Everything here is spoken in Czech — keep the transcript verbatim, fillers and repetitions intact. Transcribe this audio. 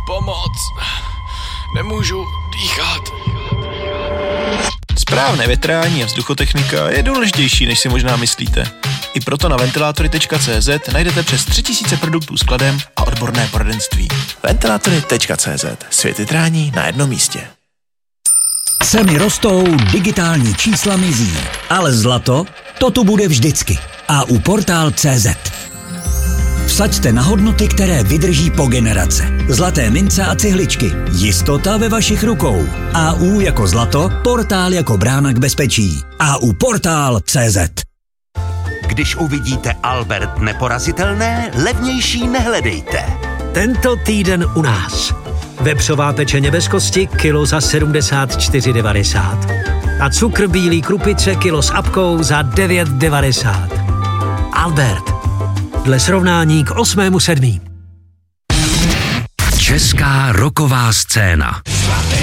Pomoc. Nemůžu dýchat. Správné větrání a vzduchotechnika je důležitější, než si možná myslíte. I proto na ventilátory tečka cé zet najdete přes tři tisíce produktů s kladem a odborné poradenství. ventilátory tečka cé zet. Svět větrání na jednom místě. Ceny rostou, digitální čísla mizí, ale zlato, to tu bude vždycky. A u portál tečka cé zet. Vsaďte na hodnoty, které vydrží po generace. Zlaté mince a cihličky. Jistota ve vašich rukou. A U jako zlato, portál jako brána k bezpečí. A U portál tečka cé zet. Když uvidíte Albert neporazitelné, levnější nehledejte. Tento týden u nás. Vepřová pečeně bez kosti, kilo za sedmdesát čtyři devadesát. A cukr bílý krupice, kilo s apkou za devět devadesát. Albert. Dle srovnání k osmému sedmý. Česká rocková scéna.